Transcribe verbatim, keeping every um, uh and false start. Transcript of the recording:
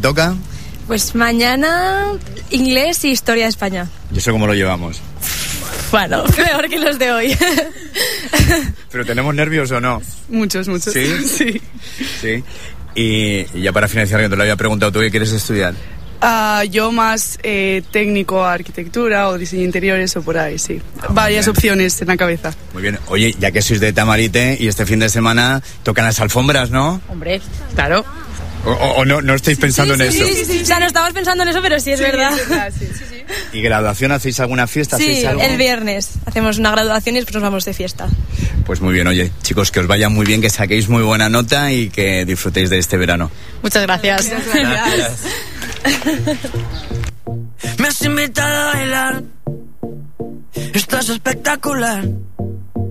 toca? Pues mañana inglés y historia de España. ¿Y eso cómo lo llevamos? Bueno, peor que los de hoy. ¿Pero tenemos nervios o no? Muchos, muchos. ¿Sí? Sí. Sí. Y, y ya para finalizar, que te lo había preguntado, ¿tú qué quieres estudiar? Uh, yo más eh, técnico, arquitectura o diseño de interiores o por ahí, sí. Ah, varias opciones en la cabeza. Muy bien. Oye, ya que sois de Tamarite y este fin de semana tocan las alfombras, ¿no? Hombre, claro. ¿O, o, o no, no estáis pensando sí, en sí, eso? Sí, sí, sí. O sea, no estamos pensando en eso, pero sí es sí, verdad. Es verdad sí, sí, sí. ¿Y graduación? ¿Hacéis alguna fiesta? Sí, ¿Hacéis algo? el viernes hacemos una graduación y después nos vamos de fiesta. Pues muy bien, oye, chicos, que os vaya muy bien, que saquéis muy buena nota y que disfrutéis de este verano. Muchas gracias. Muchas gracias. Me has invitado a bailar, estás espectacular.